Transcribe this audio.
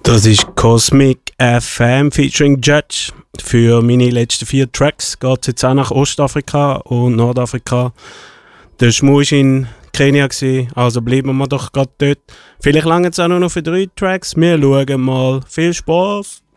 Das ist Cosmic FM featuring Judge. Für meine letzten 4 Tracks geht es jetzt auch nach Ostafrika und Nordafrika. Der Schmu war in Kenia, also bleiben wir doch gerade dort. Vielleicht lange es auch nur noch für 3 Tracks. Wir schauen mal. Viel Spaß!